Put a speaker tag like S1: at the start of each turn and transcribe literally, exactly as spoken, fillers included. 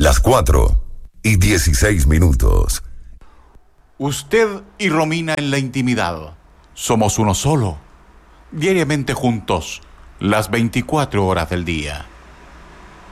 S1: Las cuatro y dieciséis minutos.
S2: Usted y Romina en la intimidad. Somos uno solo. Diariamente juntos, las veinticuatro horas del día.